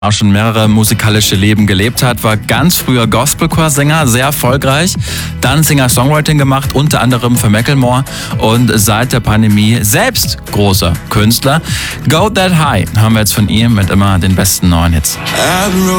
Auch schon mehrere musikalische Leben gelebt hat, war ganz früher Gospelchorsänger, sehr erfolgreich, dann Singer-Songwriting gemacht, unter anderem für Macklemore und seit der Pandemie selbst großer Künstler. Go That High haben wir jetzt von ihm mit immer den besten neuen Hits.